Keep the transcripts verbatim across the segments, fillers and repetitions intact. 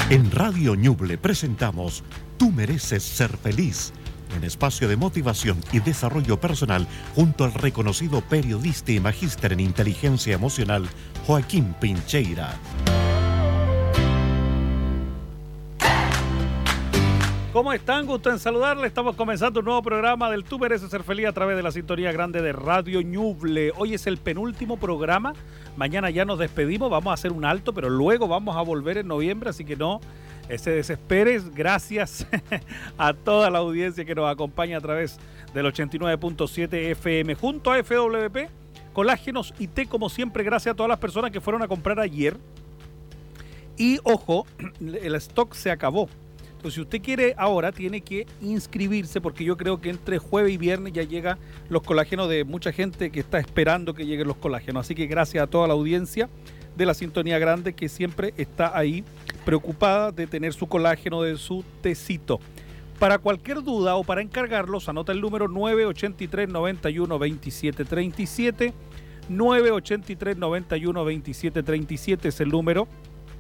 En Radio Ñuble presentamos Tú mereces ser feliz, un espacio de motivación y desarrollo personal junto al reconocido periodista y magíster en inteligencia emocional, Joaquín Pincheira. ¿Cómo están? Gusto en saludarles. Estamos comenzando un nuevo programa del Tú mereces ser feliz a través de la sintonía grande de Radio Ñuble. Hoy es el penúltimo programa. Mañana ya nos despedimos. Vamos a hacer un alto, pero luego vamos a volver en noviembre, así que no eh, se desesperes. Gracias a toda la audiencia que nos acompaña a través del ochenta y nueve punto siete F M. Junto a F W P, Colágenos y Té, como siempre, gracias a todas las personas que fueron a comprar ayer. Y ojo, el stock se acabó. Entonces, si usted quiere ahora, tiene que inscribirse, porque yo creo que entre jueves y viernes ya llegan los colágenos de mucha gente que está esperando que lleguen los colágenos. Así que gracias a toda la audiencia de la sintonía grande que siempre está ahí preocupada de tener su colágeno, de su tecito. Para cualquier duda o para encargarlos, anota el número nueve ocho tres, nueve uno, dos siete tres siete. nueve ocho tres, nueve uno, dos siete tres siete es el número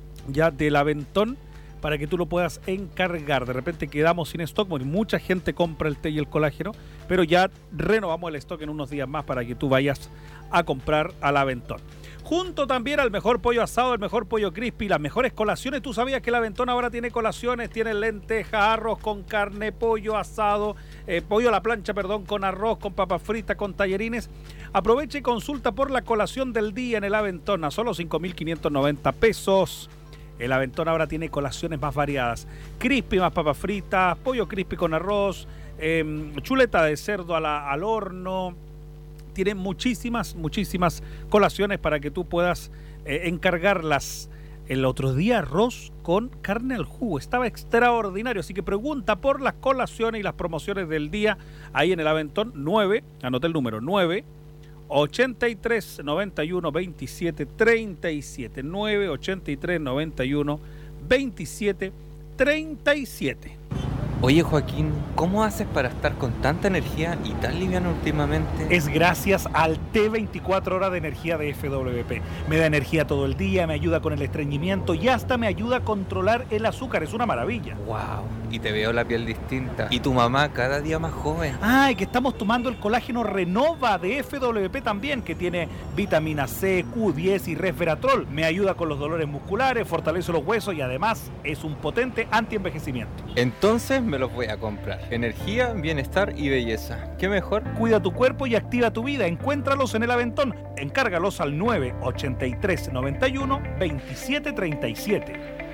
ya del Aventón, para que tú lo puedas encargar. De repente quedamos sin stock, porque mucha gente compra el té y el colágeno, pero ya renovamos el stock en unos días más para que tú vayas a comprar al Aventón. Junto también al mejor pollo asado, el mejor pollo crispy, las mejores colaciones. ¿Tú sabías que el Aventón ahora tiene colaciones? Tiene lenteja, arroz con carne, pollo asado, eh, pollo a la plancha, perdón, con arroz, con papas fritas, con tallarines. Aprovecha y consulta por la colación del día en el Aventón a solo cinco mil quinientos noventa pesos. El Aventón ahora tiene colaciones más variadas. Crispy más papas fritas, pollo crispy con arroz, eh, chuleta de cerdo a la, al horno. Tiene muchísimas, muchísimas colaciones para que tú puedas eh, encargarlas. El otro día arroz con carne al jugo. Estaba extraordinario. Así que pregunta por las colaciones y las promociones del día ahí en el Aventón. nueve, anota el número, nueve ochenta y tres, noventa y uno, veintisiete, treinta y siete. nueve ochenta y tres, noventa y uno, veintisiete, treinta y siete. Oye, Joaquín, ¿cómo haces para estar con tanta energía y tan liviano últimamente? Es gracias al T veinticuatro horas de energía de F W P. Me da energía todo el día, me ayuda con el estreñimiento y hasta me ayuda a controlar el azúcar. Es una maravilla. Wow, y te veo la piel distinta. Y tu mamá cada día más joven. Ah, y que estamos tomando el colágeno Renova de F W P también, que tiene vitamina C, Q diez y resveratrol. Me ayuda con los dolores musculares, fortalece los huesos y además es un potente antienvejecimiento. Entonces me los voy a comprar. Energía, bienestar y belleza. ¿Qué mejor? Cuida tu cuerpo y activa tu vida. Encuéntralos en el Aventón. Encárgalos al nueve ochenta y tres, noventa y uno, veintisiete, treinta y siete.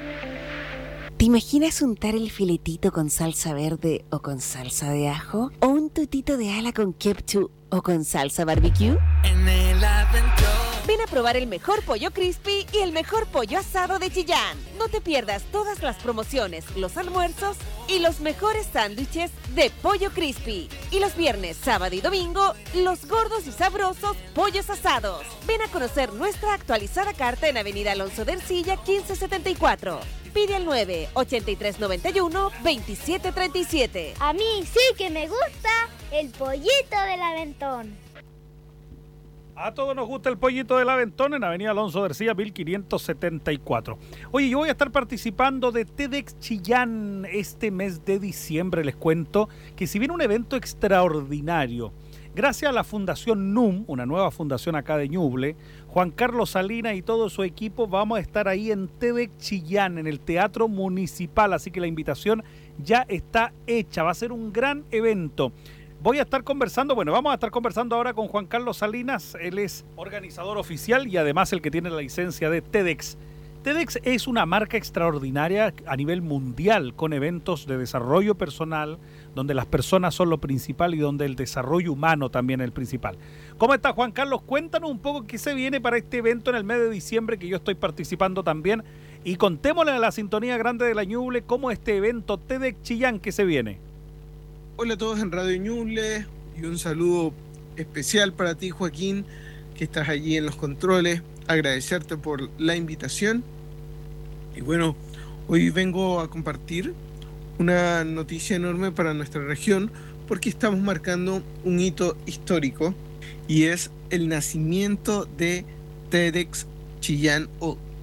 ¿Te imaginas untar el filetito con salsa verde o con salsa de ajo? ¿O un tutito de ala con ketchup o con salsa barbecue? En el Aventón. Ven a probar el mejor pollo crispy y el mejor pollo asado de Chillán. No te pierdas todas las promociones, los almuerzos y los mejores sándwiches de pollo crispy. Y los viernes, sábado y domingo, los gordos y sabrosos pollos asados. Ven a conocer nuestra actualizada carta en Avenida Alonso de Ercilla, quince setenta y cuatro. Pide al nueve ochenta y tres, noventa y uno, veintisiete, treinta y siete. A mí sí que me gusta el pollito del Aventón. A todos nos gusta el pollito del Aventón en Avenida Alonso de Ercilla, mil quinientos setenta y cuatro. Oye, yo voy a estar participando de TEDx Chillán este mes de diciembre. Les cuento que si viene un evento extraordinario, gracias a la Fundación N U M, una nueva fundación acá de Ñuble, Juan Carlos Salinas y todo su equipo, vamos a estar ahí en TEDx Chillán, en el Teatro Municipal. Así que la invitación ya está hecha. Va a ser un gran evento. Voy a estar conversando, bueno, vamos a estar conversando ahora con Juan Carlos Salinas. Él es organizador oficial y además el que tiene la licencia de TEDx. TEDx es una marca extraordinaria a nivel mundial, con eventos de desarrollo personal, donde las personas son lo principal y donde el desarrollo humano también es el principal. ¿Cómo está, Juan Carlos? Cuéntanos un poco qué se viene para este evento en el mes de diciembre, que yo estoy participando también, y contémosle a la sintonía grande de la Ñuble cómo este evento TEDx Chillán que se viene. Hola a todos en Radio Ñuble y un saludo especial para ti, Joaquín, que estás allí en los controles. Agradecerte por la invitación. Y bueno, hoy vengo a compartir una noticia enorme para nuestra región, porque estamos marcando un hito histórico y es el nacimiento de TEDx Chillán o